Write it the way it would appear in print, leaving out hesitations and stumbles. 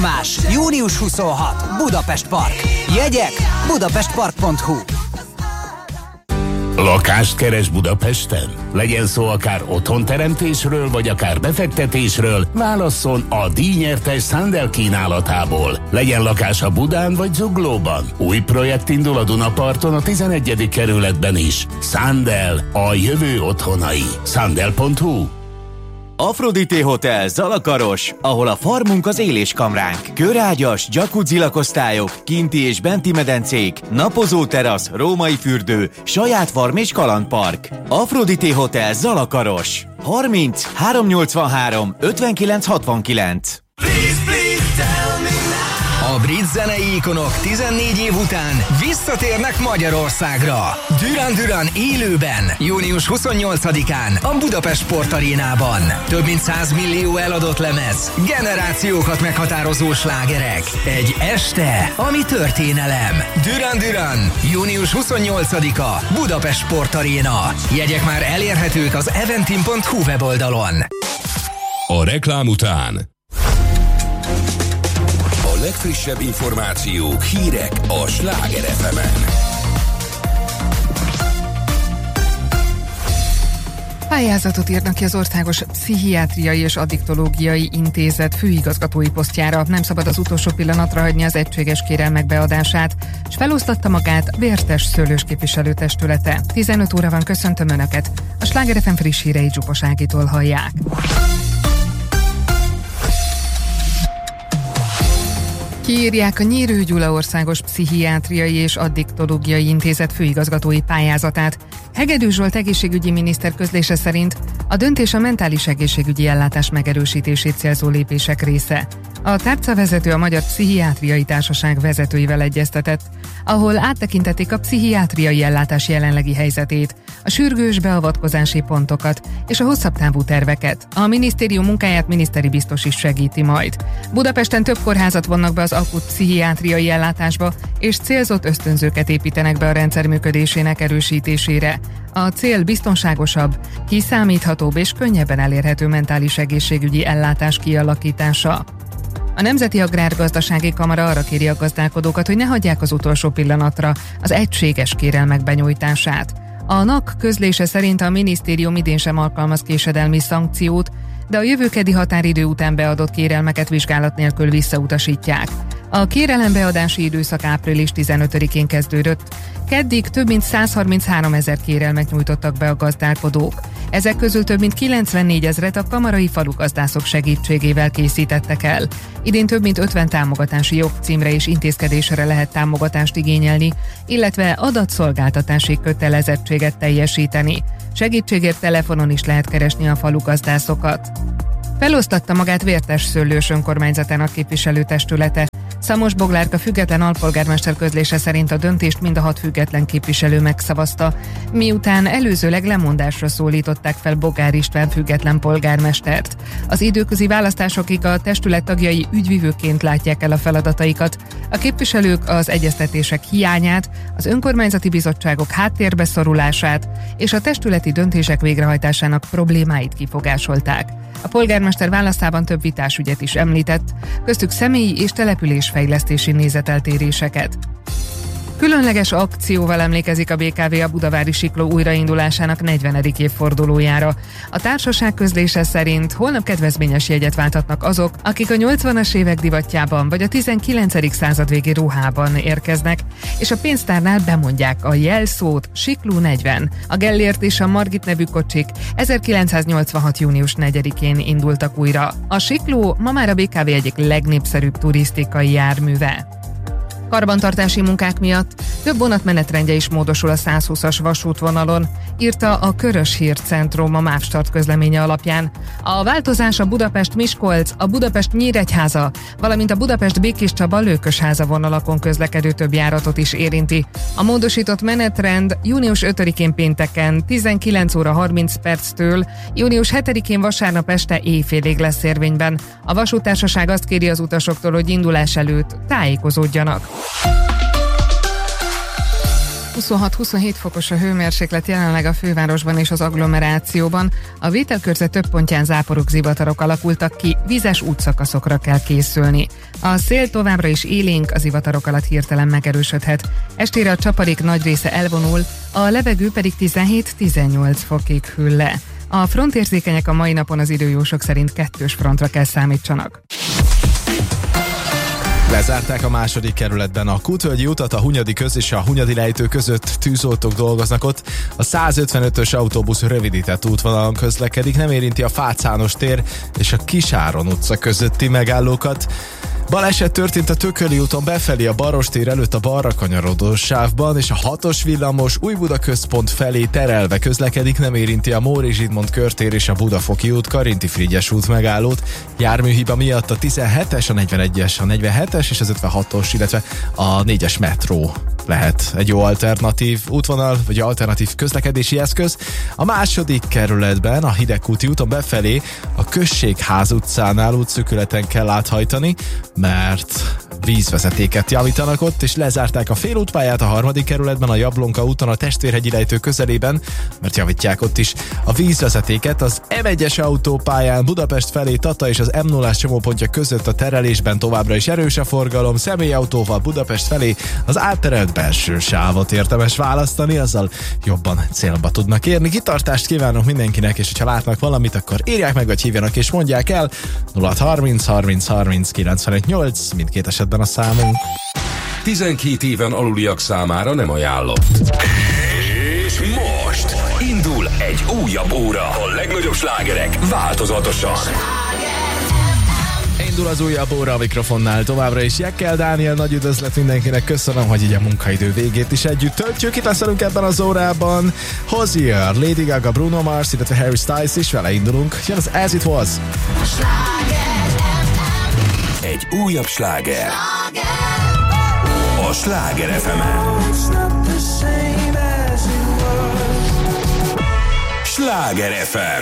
Más. Június 26. Budapest Park. Jegyek budapestpark.hu. Lakást keres Budapesten? Legyen szó akár otthonteremtésről, vagy akár befektetésről, válasszon a díjnyertes Sandel kínálatából. Legyen lakása Budán vagy Zuglóban. Új projekt indul a Dunaparton a 11. kerületben is. Sandel, a jövő otthonai. Sandel.hu. Aphrodite Hotel Zalakaros, ahol a farmunk az éléskamránk. Körágyas, jacuzzi lakosztályok, kinti és benti medencék, napozó terasz, római fürdő, saját farm és kalandpark. Aphrodite Hotel Zalakaros. 30 383 59 69. A brit zenei ikonok 14 év után visszatérnek Magyarországra. Duran Duran élőben, június 28-án a Budapest Sport Arénában. Több mint 100 millió eladott lemez, generációkat meghatározó slágerek. Egy este, ami történelem. Duran Duran, június 28-a, Budapest Sport Aréna. Jegyek már elérhetők az eventim.hu weboldalon. A reklám után a legfrissebb információk, hírek a Sláger FM-en. Pályázatot írnak ki az Országos Pszichiátriai és Addiktológiai Intézet főigazgatói posztjára. Nem szabad az utolsó pillanatra hagyni az egységes kérelmek beadását, és felosztatta magát Vértes Szőlős képviselőtestülete. 15 óra van, köszöntöm Önöket. A Sláger FM friss híreit Zsupos Ágitól hallják. Kiírják a Nyírő Gyula Országos Pszichiátriai és Addiktológiai Intézet főigazgatói pályázatát. Hegedű Zsolt egészségügyi miniszter közlése szerint a döntés a mentális egészségügyi ellátás megerősítését célzó lépések része. A tárcavezető a Magyar Pszichiátriai Társaság vezetőivel egyeztetett, ahol áttekintették a pszichiátriai ellátás jelenlegi helyzetét, a sürgős beavatkozási pontokat és a hosszabb távú terveket. A minisztérium munkáját miniszteri biztos is segíti majd. Budapesten több kórházat vonnak be az akut pszichiátriai ellátásba, és célzott ösztönzőket építenek be a rendszer működésének erősítésére. A cél biztonságosabb, kiszámíthatóbb és könnyebben elérhető mentális egészségügyi ellátás kialakítása. A Nemzeti Agrárgazdasági Kamara arra kéri a gazdálkodókat, hogy ne hagyják az utolsó pillanatra az egységes kérelmek benyújtását. A NAK közlése szerint a minisztérium idén sem alkalmaz késedelmi szankciót, de a jövő keddi határidő után beadott kérelmeket vizsgálat nélkül visszautasítják. A kérelem-beadási időszak április 15-én kezdődött. Keddig több mint 133 000 kérelmet nyújtottak be a gazdálkodók. Ezek közül több mint 94 000-et a kamarai falugazdászok segítségével készítettek el. Idén több mint 50 támogatási jogcímre és intézkedésre lehet támogatást igényelni, illetve adatszolgáltatási kötelezettséget teljesíteni. Segítségért telefonon is lehet keresni a falugazdászokat. Felosztatta magát Vértes Szőlős önkormányzatának képviselőtestülete. Szamos Boglárka független alpolgármester közlése szerint a döntést mind a 6 független képviselő megszavazta, miután előzőleg lemondásra szólították fel Bogár István független polgármestert. Az időközi választásokig a testület tagjai ügyvivőként látják el a feladataikat. A képviselők az egyeztetések hiányát, az önkormányzati bizottságok háttérbe szorulását és a testületi döntések végrehajtásának problémáit kifogásolták. A polgármester válaszában több vitás ügyet is említett, köztük személyi és településfejlesztési nézeteltéréseket. Különleges akcióval emlékezik a BKV a budavári sikló újraindulásának 40. évfordulójára. A társaság közlése szerint holnap kedvezményes jegyet válthatnak azok, akik a 80-as évek divatjában vagy a 19. század végi ruhában érkeznek, és a pénztárnál bemondják a jelszót Sikló 40. A Gellért és a Margit nevű kocsik 1986. június 4-én indultak újra. A sikló ma már a BKV egyik legnépszerűbb turisztikai járműve. Karbantartási munkák miatt több vonatmenetrendje is módosul a 120-as vasútvonalon, írta a Körös Hírcentrum a MÁV-Start közleménye alapján. A változás a Budapest-Miskolc, a Budapest-Nyíregyháza, valamint a Budapest-Békéscsaba-Lőkösháza vonalakon közlekedő több járatot is érinti. A módosított menetrend június 5-én pénteken 19 óra 30 perctől június 7-én vasárnap este éjfélig lesz érvényben. A vasúttársaság azt kéri az utasoktól, hogy indulás előtt tájékozódjanak. 26-27 fokos a hőmérséklet jelenleg a fővárosban és az agglomerációban. A vételkörzet több pontján záporok, zivatarok alakultak ki, vízes útszakaszokra kell készülni. A szél továbbra is élénk, az zivatarok alatt hirtelen megerősödhet. Estére a csapadék nagy része elvonul, a levegő pedig 17-18 fokig hűl le. A frontérzékenyek a mai napon az időjósok szerint 2-s frontra kell számítsanak. Lezárták a második kerületben a Kútvölgyi utat, a Hunyadi köz és a Hunyadi lejtő között tűzoltók dolgoznak ott. A 155-ös autóbusz rövidített útvonalon közlekedik, nem érinti a Fácános tér és a Kisáron utca közötti megállókat. Baleset történt a Tököli úton befelé a Barostér előtt a balra kanyarodó sávban, és a 6-os villamos Újbuda központ felé terelve közlekedik, nem érinti a Móricz Zsigmond körtér és a Budafoki út, Karinti Frigyes út megállót. Járműhiba miatt a 17-es, a 41-es, a 47-es és az 56-os, illetve a 4-es metró lehet egy jó alternatív útvonal, vagy alternatív közlekedési eszköz. A második kerületben, a Hidegkúti úton befelé a Községház utcánál útszűkületen kell áthajtani, mert vízvezetéket javítanak ott, és lezárták a félútpályát a harmadik kerületben, a Jablonka úton a Testvérhegyi lejtő közelében, mert javítják ott is a vízvezetéket. Az M1-es autópályán Budapest felé Tata és az M0-ás csomópontja között a terelésben továbbra is erős a forgalom, személyautóval Budapest felé az átterelt belső sávot érdemes választani, azzal jobban célba tudnak érni. Kitartást kívánok mindenkinek, és hogyha látnak valamit, akkor írják meg, vagy hívjanak és mondják el. 0630 30 30 95 8, mindkét esetben a számunk. 12 éven aluliak számára nem ajánlott. És most indul egy újabb óra. A legnagyobb slágerek változatosan. Indul az újabb óra a mikrofonnál továbbra is. Jekkel Dániel, nagy üdvözlet mindenkinek, köszönöm, hogy így a munkaidő végét is együtt töltjük. Itt leszünk ebben az órában. Hozier, Lady Gaga, Bruno Mars, illetve Harry Styles is, vele indulunk. Jön az As It Was. Egy újabb sláger. A Sláger FM-en. Sláger FM.